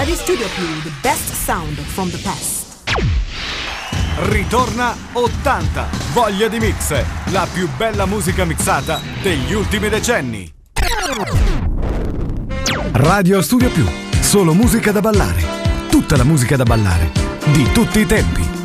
Radio Studio Più, the best sound from the past. Ritorna 80, voglia di mix, la più bella musica mixata degli ultimi decenni. Radio Studio Più, solo musica da ballare, tutta la musica da ballare, di tutti i tempi.